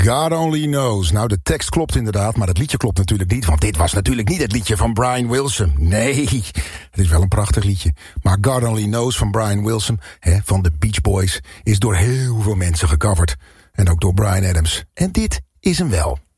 God Only Knows. Nou, de tekst klopt inderdaad, maar het liedje klopt natuurlijk niet. Want dit was natuurlijk niet het liedje van Brian Wilson. Nee, het is wel een prachtig liedje. Maar God Only Knows van Brian Wilson, van de Beach Boys, is door heel veel mensen gecoverd. En ook door Bryan Adams. En dit is hem wel.